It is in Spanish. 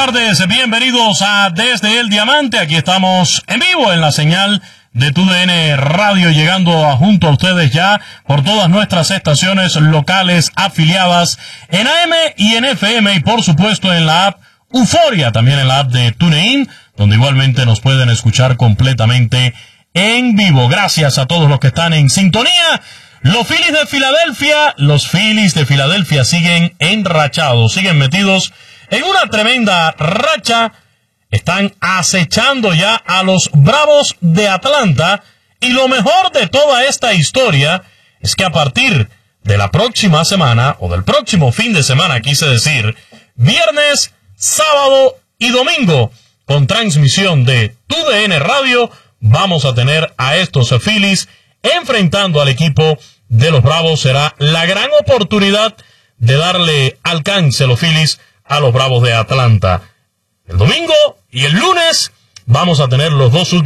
tardes, bienvenidos a Desde el Diamante. Aquí estamos en vivo en la señal de TUDN Radio, llegando junto a ustedes ya por todas nuestras estaciones locales afiliadas en AM y en FM, y por supuesto en la app Euforia, también en la app de TuneIn, donde igualmente nos pueden escuchar completamente en vivo. Gracias a todos los que están en sintonía. Los Phillies de Filadelfia siguen enrachados, siguen metidos en una tremenda racha. Están acechando ya a los Bravos de Atlanta, y lo mejor de toda esta historia es que a partir de la próxima semana, o del próximo fin de semana, quise decir, viernes, sábado y domingo, con transmisión de TUDN Radio, vamos a tener a estos Phillies enfrentando al equipo de los Bravos. Será la gran oportunidad de darle alcance a los Phillies a los Bravos de Atlanta. El domingo y el lunes vamos a tener los dos últimos